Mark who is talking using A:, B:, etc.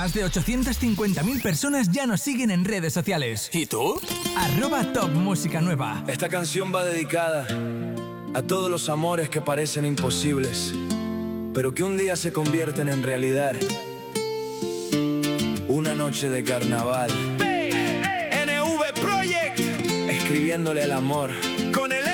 A: Más de 850.000 personas ya nos siguen en redes sociales.
B: ¿Y tú?
A: @Top Música Nueva.
C: Esta canción va dedicada a todos los amores que parecen imposibles, pero que un día se convierten en realidad. Una noche de carnaval. NV Project. Escribiéndole al amor.